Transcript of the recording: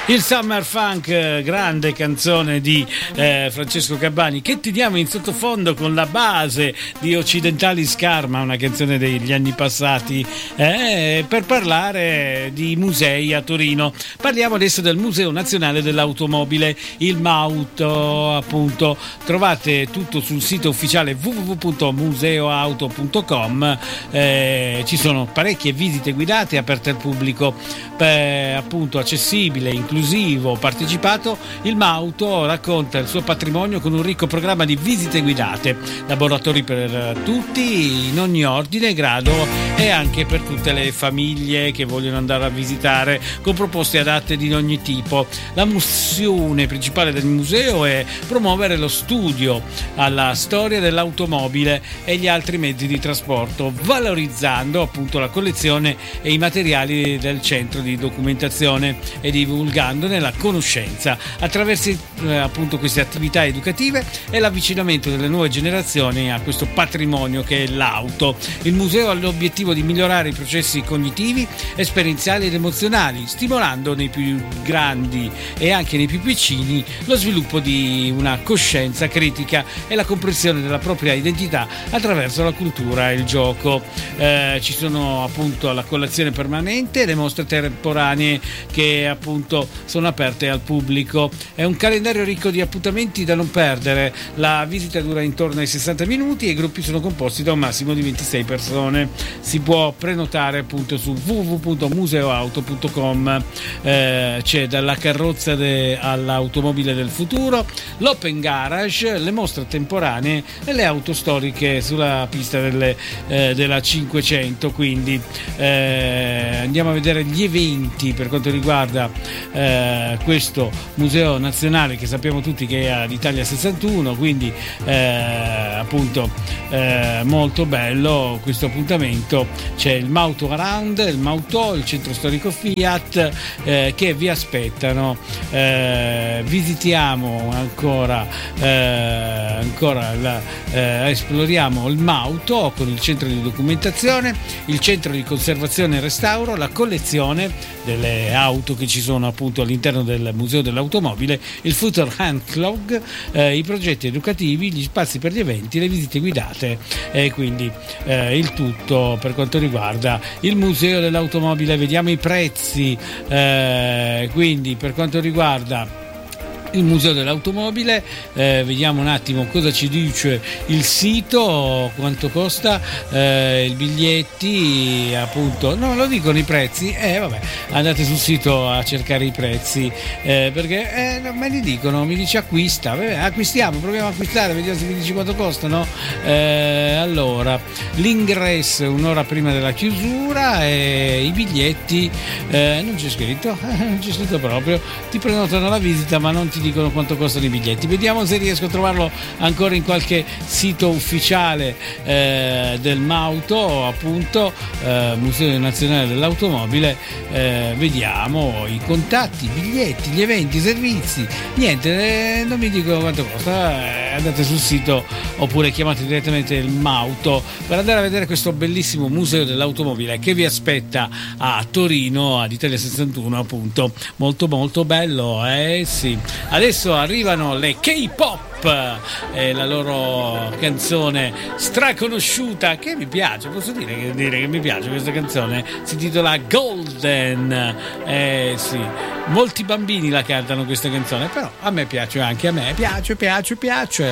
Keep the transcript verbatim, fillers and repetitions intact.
Il Summer Funk, grande canzone di eh, Francesco Gabbani, che teniamo in sottofondo con la base di Occidentali Scarma, una canzone degli anni passati, eh, per parlare di musei a Torino. Parliamo adesso del Museo Nazionale dell'Automobile, il MAUTO, appunto. Trovate tutto sul sito ufficiale w w w punto museoauto punto com. Eh, ci sono parecchie visite guidate aperte al pubblico, eh, appunto accessibile, inclusivo, partecipato. Il MAUTO racconta il suo patrimonio con un ricco programma di visite guidate, laboratori per tutti in ogni ordine e grado e anche per tutte le famiglie che vogliono andare a visitare, con proposte adatte di ogni tipo. La missione principale del museo è promuovere lo studio alla storia dell'automobile e gli altri mezzi di trasporto, valorizzando appunto la collezione e i materiali del centro di documentazione e divulgandone la conoscenza attraverso eh, appunto queste attività educative e l'avvicinamento delle nuove generazioni a questo patrimonio che è l'auto. Il museo ha l'obiettivo di migliorare i processi cognitivi, esperienziali ed emozionali, stimolando nei più grandi e anche nei più piccini lo sviluppo di una coscienza critica e la comprensione della propria identità attraverso la cultura e il gioco. Eh, ci sono appunto la collezione permanente e le mostre temporanee che appunto sono aperte al pubblico. È un calendario ricco di appuntamenti da non perdere. La visita dura intorno ai sessanta minuti e i gruppi sono composti da un massimo di ventisei persone. Si può prenotare appunto su w w w punto museoauto punto com. Eh, c'è dalla carrozza de- all'automobile del futuro, l'open garage, le mostre temporanee e le auto storiche sulla pista delle, eh, della cinquecento. Quindi eh, andiamo a vedere gli eventi per quanto riguarda eh, questo museo nazionale, che sappiamo tutti che è ad Italia sessantuno, quindi eh, appunto eh, molto bello questo appuntamento. C'è il MAUTO Around, il MAUTO, il centro storico Fiat eh, che vi aspettano. Eh, visitiamo ancora eh, ancora la, eh, esploriamo il MAUTO con il centro di documentazione, il centro di conservazione e restauro, la collezione delle auto che ci sono appunto all'interno del Museo dell'Automobile, il Future Handlog, eh, i progetti educativi, gli spazi per gli eventi, le visite guidate e quindi eh, il tutto per quanto riguarda il Museo dell'Automobile. Vediamo i prezzi, eh, quindi per quanto riguarda il Museo dell'Automobile, eh, vediamo un attimo cosa ci dice il sito, quanto costa eh, i biglietti, appunto non lo dicono i prezzi, eh vabbè, andate sul sito a cercare i prezzi, eh, perché eh, non me li dicono, mi dice acquista, vabbè, acquistiamo, proviamo a acquistare, vediamo se mi dici quanto costano. Eh, allora, l'ingresso un'ora prima della chiusura e i biglietti eh, non c'è scritto, eh, non c'è scritto proprio, ti prenotano la visita ma non ti dicono quanto costano i biglietti. Vediamo se riesco a trovarlo ancora in qualche sito ufficiale eh, del MAUTO, appunto eh, Museo Nazionale dell'Automobile. Eh, vediamo i contatti, i biglietti, gli eventi, i servizi, niente, eh, non mi dicono quanto costa. Eh, andate sul sito oppure chiamate direttamente il MAUTO per andare a vedere questo bellissimo Museo dell'Automobile che vi aspetta a Torino, ad Italia sessantuno, appunto. Molto molto bello, eh sì. Adesso arrivano le K-pop e la loro canzone straconosciuta che mi piace, posso dire che, dire che mi piace questa canzone, si intitola Golden. Eh sì, molti bambini la cantano questa canzone, però a me piace, anche a me piace, piace, piace.